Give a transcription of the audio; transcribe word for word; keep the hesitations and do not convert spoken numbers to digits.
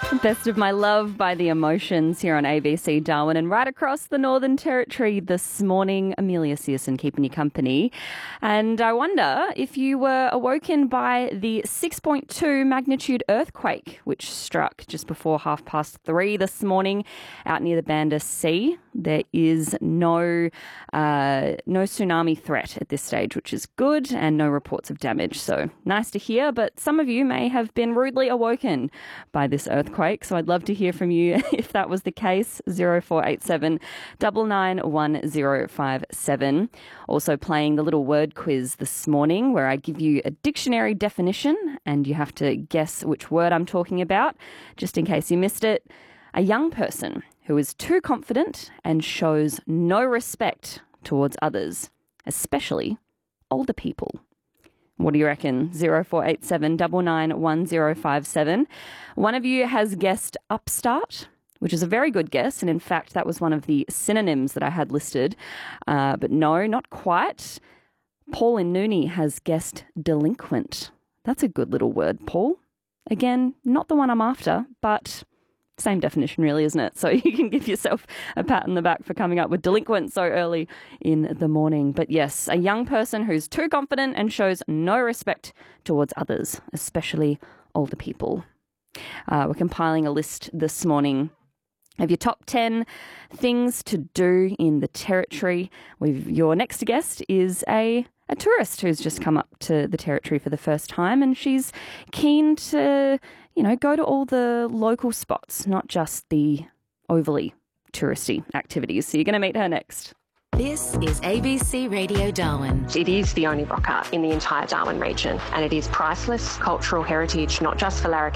Best of My Love by The Emotions here on A B C Darwin and right across the Northern Territory this morning. Amelia Searson keeping you company. And I wonder if you were awoken by the six point two magnitude earthquake which struck just before half past three this morning out near the Banda Sea. There is no uh, no tsunami threat at this stage, which is good, and no reports of damage. So nice to hear, but some of you may have been rudely awoken by this earthquake. So I'd love to hear from you if that was the case. zero four eight seven nine nine one zero five seven. Also playing the little word quiz this morning where I give you a dictionary definition and you have to guess which word I'm talking about. Just in case you missed it, a young person who is too confident and shows no respect towards others, especially older people. What do you reckon? zero four eight seven nine nine one zero five seven. One of you has guessed upstart, which is a very good guess. And in fact, that was one of the synonyms that I had listed. Uh, but no, not quite. Paul in Nooney has guessed delinquent. That's a good little word, Paul. Again, not the one I'm after, but same definition really, isn't it? So you can give yourself a pat on the back for coming up with delinquent so early in the morning. But yes, a young person who's too confident and shows no respect towards others, especially older people. Uh, we're compiling a list this morning of your top ten things to do in the Territory. We've, your next guest is a a tourist who's just come up to the Territory for the first time, and she's keen to, you know, go to all the local spots, not just the overly touristy activities. So you're going to meet her next. This is A B C Radio Darwin. It is the only rock art in the entire Darwin region, and it is priceless cultural heritage, not just for Larrakia